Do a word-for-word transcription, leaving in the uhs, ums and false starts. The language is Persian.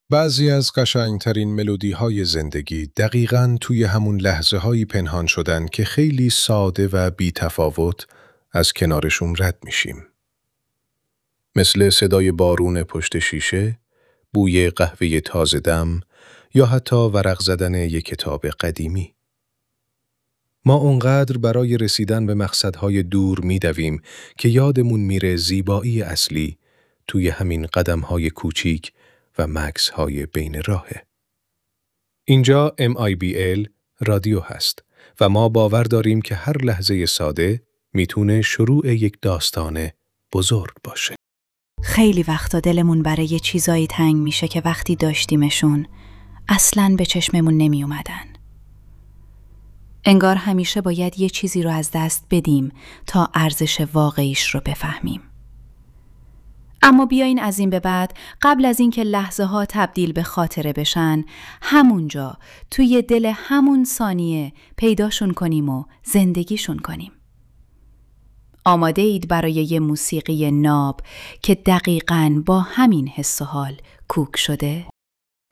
بعضی از قشنگترین ملودی‌های زندگی دقیقاً توی همون لحظه‌هایی پنهان شدن که خیلی ساده و بی‌تفاوت از کنارشون رد میشیم. مثل صدای بارون پشت شیشه، بوی قهوه تازه دم یا حتی ورق زدن یک کتاب قدیمی. ما اونقدر برای رسیدن به مقصدهای دور می‌دویم که یادمون میره زیبایی اصلی توی همین قدم‌های کوچیک و مکث‌های بین راهه. اینجا ام آی بی ال رادیو هست و ما باور داریم که هر لحظه ساده میتونه شروع یک داستان بزرگ باشه. خیلی وقتا دلمون برای یه چیزایی تنگ میشه که وقتی داشتیمشون اصلاً به چشممون نمی اومدن. انگار همیشه باید یه چیزی رو از دست بدیم تا ارزش واقعیش رو بفهمیم. اما بیاین از این به بعد قبل از اینکه لحظه ها تبدیل به خاطره بشن، همونجا توی دل همون ثانیه پیداشون کنیم و زندگیشون کنیم. آماده اید برای یه موسیقی ناب که دقیقاً با همین حس و حال کوک شده؟